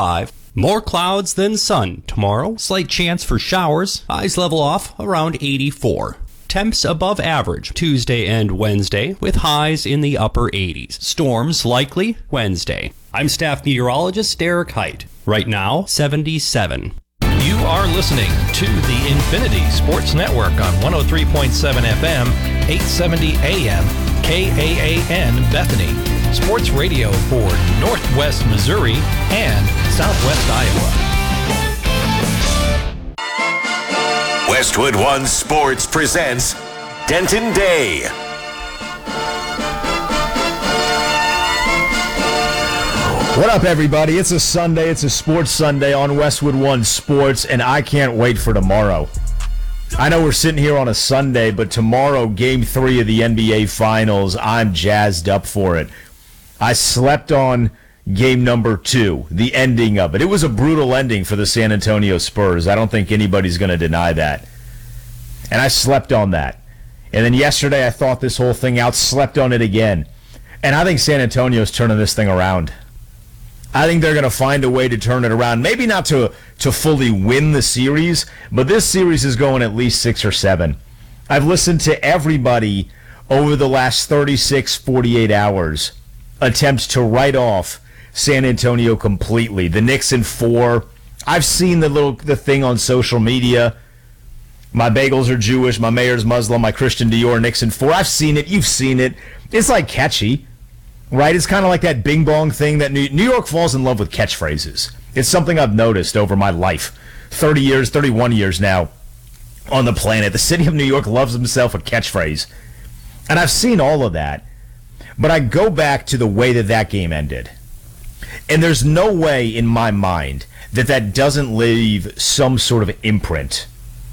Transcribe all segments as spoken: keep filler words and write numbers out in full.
fifty-five. More clouds than sun tomorrow. Slight chance for showers. Highs level off around eighty-four. Temps above average Tuesday and Wednesday with highs in the upper eighties. Storms likely Wednesday. I'm staff meteorologist Derek Height. Right now, seventy-seven. You are listening to the Infinity Sports Network on one oh three point seven F M, eight seventy A M, K A A N Bethany. Sports radio for Northwest Missouri and Southwest Iowa. Westwood One Sports presents Denton Day. What up, everybody? It's a Sunday. It's a sports Sunday on Westwood One Sports, and I can't wait for tomorrow. I know we're sitting here on a Sunday, but tomorrow, game three of the N B A Finals, I'm jazzed up for it. I slept on game number two, the ending of it. It was a brutal ending for the San Antonio Spurs. I don't think anybody's going to deny that. And I slept on that. And then yesterday, I thought this whole thing out, slept on it again. And I think San Antonio's turning this thing around. I think they're going to find a way to turn it around. Maybe not to to fully win the series, but this series is going at least six or seven. I've listened to everybody over the last thirty-six, forty-eight hours attempt to write off San Antonio completely. The Knicks in four. I've seen the little the thing on social media. My bagels are Jewish, my mayor's Muslim, my Christian Dior, Knicks in four. I've seen it. You've seen it. It's like catchy. Right? It's kind of like that bing bong thing that New, New York falls in love with catchphrases. It's something I've noticed over my life. thirty years, thirty-one years now on the planet. The city of New York loves himself a catchphrase. And I've seen all of that. But I go back to the way that that game ended. And there's no way in my mind that that doesn't leave some sort of imprint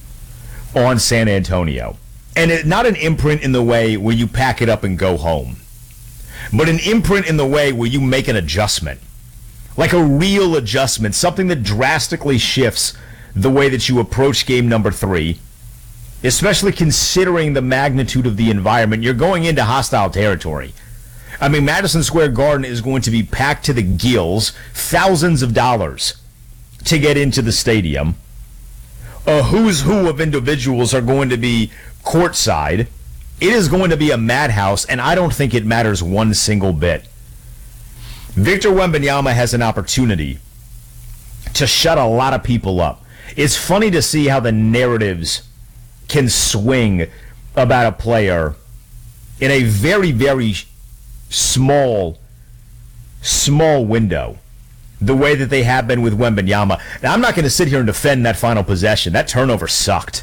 on San Antonio. And it, not an imprint in the way where you pack it up and go home, but an imprint in the way where you make an adjustment, like a real adjustment, something that drastically shifts the way that you approach game number three, especially considering the magnitude of the environment. You're going into hostile territory. I mean, Madison Square Garden is going to be packed to the gills, thousands of dollars to get into the stadium. A who's who of individuals are going to be courtside. It is going to be a madhouse, and I don't think it matters one single bit. Victor Wembanyama has an opportunity to shut a lot of people up. It's funny to see how the narratives can swing about a player in a very, very small, small window, the way that they have been with Wembanyama. Now, I'm not going to sit here and defend that final possession. That turnover sucked.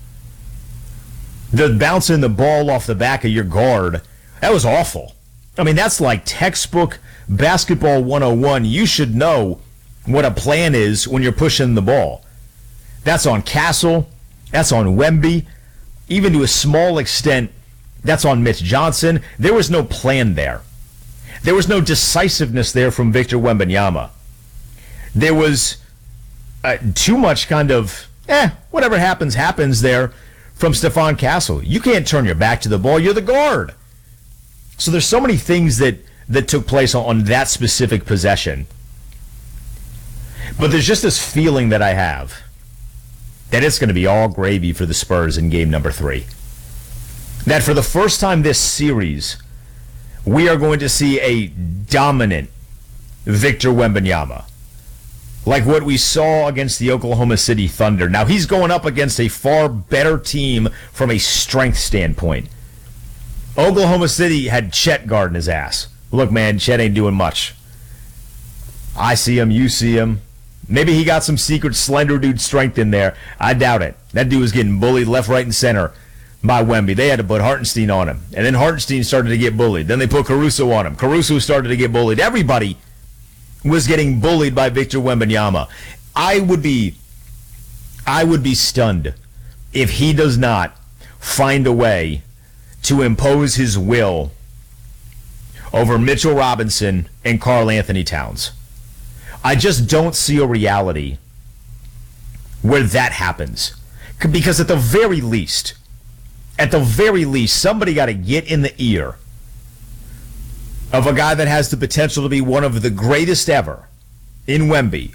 The bouncing the ball off the back of your guard, that was awful. I mean, that's like textbook basketball one oh one. You should know what a plan is when you're pushing the ball. That's on Castle. That's on Wemby. Even to a small extent, that's on Mitch Johnson. There was no plan there. There was no decisiveness there from Victor Wembanyama. There was uh, too much kind of, eh, whatever happens, happens there from Stephon Castle. You can't turn your back to the ball. You're the guard. So there's so many things that, that took place on, on that specific possession. But there's just this feeling that I have that it's going to be all gravy for the Spurs in game number three. That for the first time this series, we are going to see a dominant Victor Wembanyama, like what we saw against the Oklahoma City Thunder. Now, he's going up against a far better team from a strength standpoint. Oklahoma City had Chet guarding his ass. Look, man, Chet ain't doing much. I see him, you see him. Maybe he got some secret slender dude strength in there. I doubt it. That dude was getting bullied left, right, and center by Wemby. They had to put Hartenstein on him. And then Hartenstein started to get bullied. Then they put Caruso on him. Caruso started to get bullied. Everybody was getting bullied by Victor Wembanyama. I would be I would be stunned if he does not find a way to impose his will over Mitchell Robinson and Karl Anthony Towns. I just don't see a reality where that happens. Because at the very least, at the very least, somebody got to get in the ear of a guy that has the potential to be one of the greatest ever in Wemby,